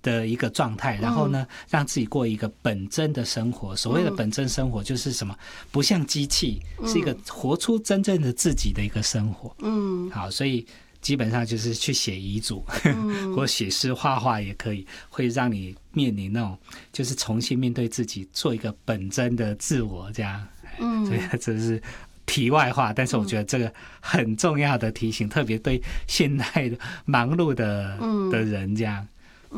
的一个状态，然后呢，让自己过一个本真的生活。所谓的本真生活就是什么？不像机器，是一个活出真正的自己的一个生活。好，所以基本上就是去写遗嘱，或写诗、画画也可以，会让你面临那种就是重新面对自己，做一个本真的自我，这样。所以这是题外话，但是我觉得这个很重要的提醒，特别对现代的忙碌的人这样。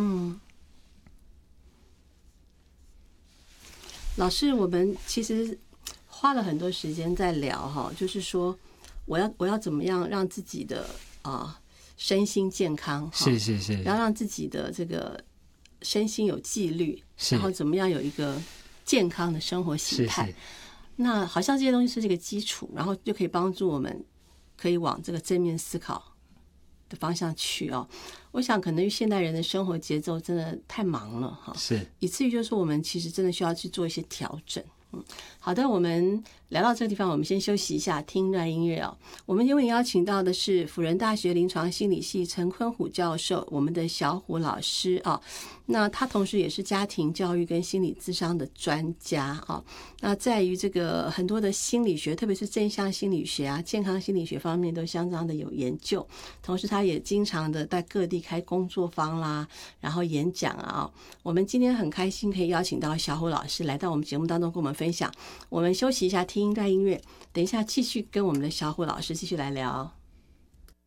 老师，我们其实花了很多时间在聊哈，就是说我要怎么样让自己的身心健康， 是， 然后让自己的这个身心有纪律，然后怎么样有一个健康的生活形态。那好像这些东西是这个基础，然后就可以帮助我们可以往这个正面思考的方向去哦。我想可能现代人的生活节奏真的太忙了哈， 是以至于就是我们其实真的需要去做一些调整。好的，我们聊到这个地方，我们先休息一下，听一段音乐哦。我们因为邀请到的是辅仁大学临床心理系陈坤虎教授，我们的小虎老师啊。那他同时也是家庭教育跟心理咨商的专家啊。那在于这个很多的心理学，特别是正向心理学啊、健康心理学方面都相当的有研究。同时，他也经常的在各地开工作坊啦，然后演讲啊。我们今天很开心可以邀请到小虎老师来到我们节目当中跟我们分享。我们休息一下，听一段音乐，等一下继续跟我们的小虎老师继续来聊。